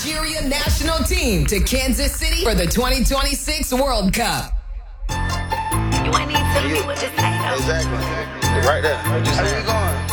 Nigeria national team to Kansas City for the 2026 World Cup. You ain't need to tell me what to say, though. Exactly. Right there. What you saying?